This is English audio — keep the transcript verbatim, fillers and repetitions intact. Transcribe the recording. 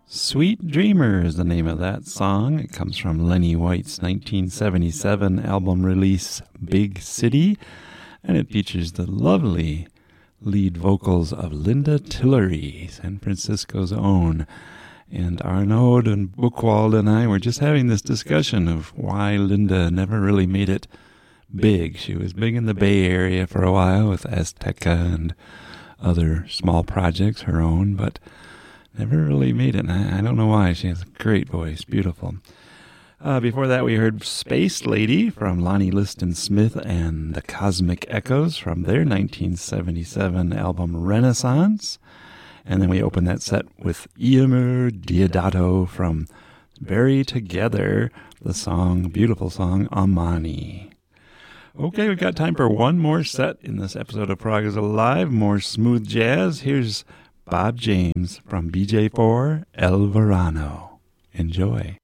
Sweet Dreamer is the name of that song. It comes from Lenny White's nineteen seventy-seven album release, Big City, and it features the lovely lead vocals of Linda Tillery, San Francisco's own. And Arnaud and Buchwald and I were just having this discussion of why Linda never really made it big. She was big in the Bay Area for a while with Azteca and other small projects, her own, but never really made it. And I, I don't know why. She has a great voice, beautiful. Uh, before that, we heard Space Lady from Lonnie Liston Smith and the Cosmic Echoes from their nineteen seventy-seven album Renaissance. And then we opened that set with Eomer Diodato from Bury Together, the song, beautiful song, Amani. Okay, we've got time for one more set in this episode of Prague is Alive, more smooth jazz. Here's Bob James from B J four El Verano. Enjoy.